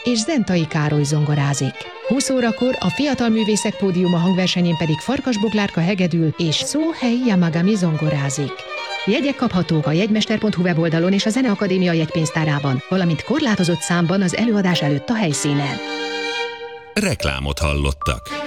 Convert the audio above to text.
és Zentai Károly zongorázik. 20 órakor a Fiatal Művészek Pódiuma hangversenyén pedig Farkas Boglárka hegedül és Szóhei Yamagami zongorázik. Jegyek kaphatók a jegymester.hu weboldalon és a Zeneakadémia jegypénztárában, valamint korlátozott számban az előadás előtt a helyszínen. Reklámot hallottak.